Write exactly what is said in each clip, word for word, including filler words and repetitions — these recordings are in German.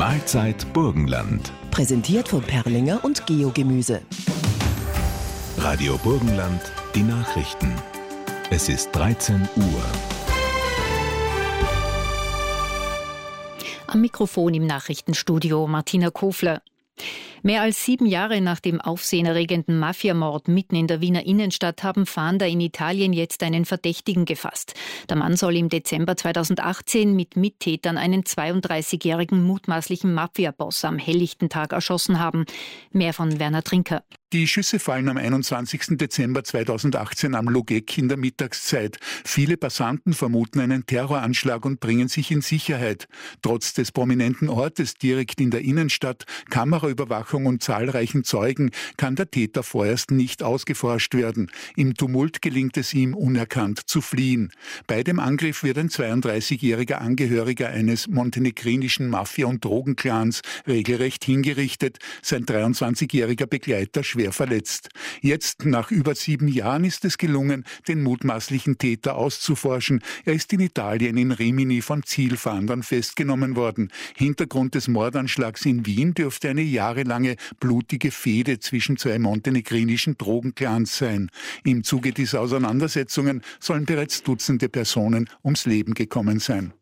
Mahlzeit Burgenland. Präsentiert von Perlinger und Geo-Gemüse. Radio Burgenland, die Nachrichten. Es ist dreizehn Uhr. Am Mikrofon im Nachrichtenstudio Martina Kofler. Mehr als sieben Jahre nach dem aufsehenerregenden Mafiamord mitten in der Wiener Innenstadt haben Fahnder in Italien jetzt einen Verdächtigen gefasst. Der Mann soll im Dezember zweitausendachtzehn mit Mittätern einen zweiunddreißigjährigen mutmaßlichen Mafia-Boss am helllichten Tag erschossen haben. Mehr von Werner Trinker. Die Schüsse fallen am einundzwanzigsten Dezember zweitausendachtzehn am Logeck in der Mittagszeit. Viele Passanten vermuten einen Terroranschlag und bringen sich in Sicherheit. Trotz des prominenten Ortes direkt in der Innenstadt, Kameraüberwachung und zahlreichen Zeugen kann der Täter vorerst nicht ausgeforscht werden. Im Tumult gelingt es ihm, unerkannt zu fliehen. Bei dem Angriff wird ein zweiunddreißigjähriger Angehöriger eines montenegrinischen Mafia- und Drogenclans regelrecht hingerichtet, sein dreiundzwanzigjähriger Begleiter schwer verletzt. Jetzt, nach über sieben Jahren, ist es gelungen, den mutmaßlichen Täter auszuforschen. Er ist in Italien in Rimini von Zielfahndern festgenommen worden. Hintergrund des Mordanschlags in Wien dürfte eine jahrelange blutige Fehde zwischen zwei montenegrinischen Drogenclans sein. Im Zuge dieser Auseinandersetzungen sollen bereits Dutzende Personen ums Leben gekommen sein.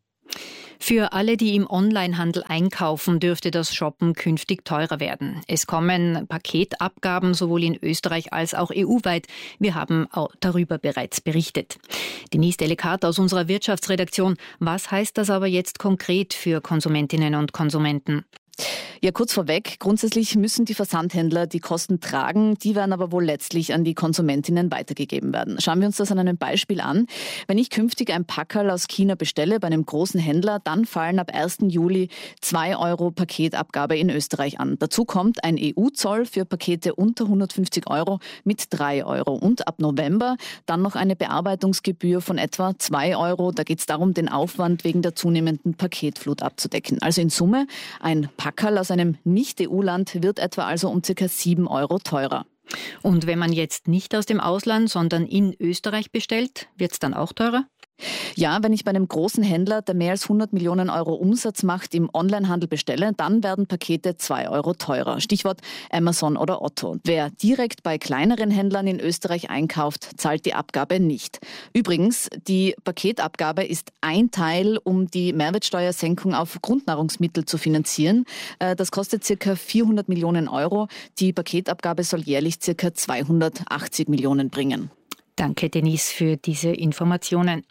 Für alle, die im Onlinehandel einkaufen, dürfte das Shoppen künftig teurer werden. Es kommen Paketabgaben sowohl in Österreich als auch E U-weit. Wir haben auch darüber bereits berichtet. Denise Delikat aus unserer Wirtschaftsredaktion. Was heißt das aber jetzt konkret für Konsumentinnen und Konsumenten? Ja, kurz vorweg, grundsätzlich müssen die Versandhändler die Kosten tragen, die werden aber wohl letztlich an die Konsumentinnen weitergegeben werden. Schauen wir uns das an einem Beispiel an. Wenn ich künftig ein Packerl aus China bestelle bei einem großen Händler, dann fallen ab ersten Juli zwei Euro Paketabgabe in Österreich an. Dazu kommt ein E U-Zoll für Pakete unter hundertfünfzig Euro mit drei Euro. Und ab November dann noch eine Bearbeitungsgebühr von etwa zwei Euro. Da geht es darum, den Aufwand wegen der zunehmenden Paketflut abzudecken. Also in Summe ein Packerl aus einem Nicht-E U-Land wird etwa also um ca. sieben Euro teurer. Und wenn man jetzt nicht aus dem Ausland, sondern in Österreich bestellt, wird es dann auch teurer? Ja, wenn ich bei einem großen Händler, der mehr als hundert Millionen Euro Umsatz macht, im Onlinehandel bestelle, dann werden Pakete zwei Euro teurer. Stichwort Amazon oder Otto. Wer direkt bei kleineren Händlern in Österreich einkauft, zahlt die Abgabe nicht. Übrigens, die Paketabgabe ist ein Teil, um die Mehrwertsteuersenkung auf Grundnahrungsmittel zu finanzieren. Das kostet ca. vierhundert Millionen Euro. Die Paketabgabe soll jährlich ca. zweihundertachtzig Millionen bringen. Danke, Denise, für diese Informationen.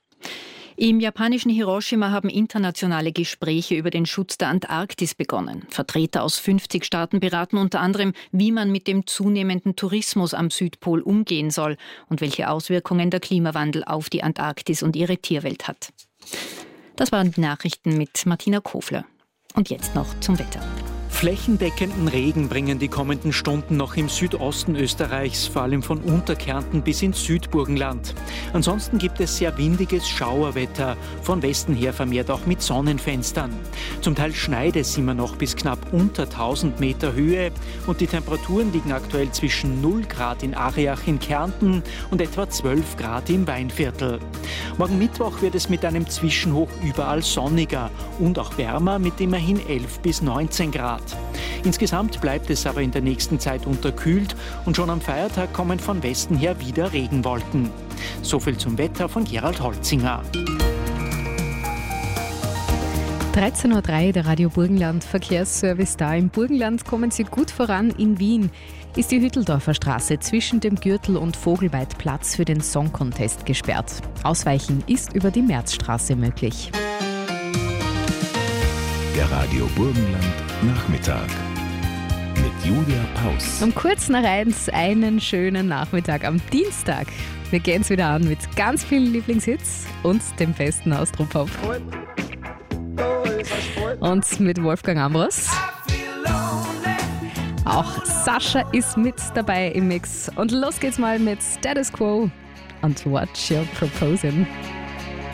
Im japanischen Hiroshima haben internationale Gespräche über den Schutz der Antarktis begonnen. Vertreter aus fünfzig Staaten beraten unter anderem, wie man mit dem zunehmenden Tourismus am Südpol umgehen soll und welche Auswirkungen der Klimawandel auf die Antarktis und ihre Tierwelt hat. Das waren die Nachrichten mit Martina Kofler. Und jetzt noch zum Wetter. Flächendeckenden Regen bringen die kommenden Stunden noch im Südosten Österreichs, vor allem von Unterkärnten bis ins Südburgenland. Ansonsten gibt es sehr windiges Schauerwetter, von Westen her vermehrt auch mit Sonnenfenstern. Zum Teil schneit es immer noch bis knapp unter tausend Meter Höhe und die Temperaturen liegen aktuell zwischen null Grad in Ariach in Kärnten und etwa zwölf Grad im Weinviertel. Morgen Mittwoch wird es mit einem Zwischenhoch überall sonniger und auch wärmer mit immerhin elf bis neunzehn Grad. Insgesamt bleibt es aber in der nächsten Zeit unterkühlt und schon am Feiertag kommen von Westen her wieder Regenwolken. So viel zum Wetter von Gerald Holzinger. dreizehn Uhr drei, der Radio Burgenland Verkehrsservice da. Im Burgenland kommen Sie gut voran. In Wien ist die Hütteldorfer Straße zwischen dem Gürtel und Vogelweidplatz für den Song Contest gesperrt. Ausweichen ist über die Märzstraße möglich. Der Radio Burgenland Nachmittag mit Julia Paus. Um kurz nach eins einen schönen Nachmittag am Dienstag. Wir gehen es wieder an mit ganz vielen Lieblingshits und dem festen Austropop. Und mit Wolfgang Ambros. Auch Sascha ist mit dabei im Mix. Und los geht's mal mit Status Quo und What You're Proposing.